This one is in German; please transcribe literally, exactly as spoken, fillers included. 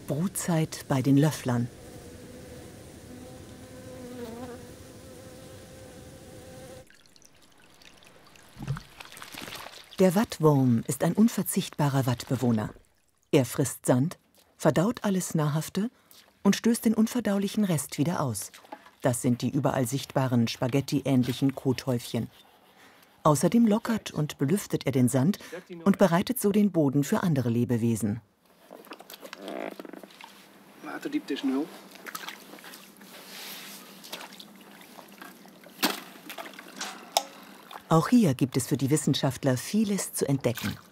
Brutzeit bei den Löfflern. Der Wattwurm ist ein unverzichtbarer Wattbewohner. Er frisst Sand, verdaut alles Nahrhafte und stößt den unverdaulichen Rest wieder aus. Das sind die überall sichtbaren Spaghetti-ähnlichen Kothäufchen. Außerdem lockert und belüftet er den Sand und bereitet so den Boden für andere Lebewesen. Auch hier gibt es für die Wissenschaftler vieles zu entdecken.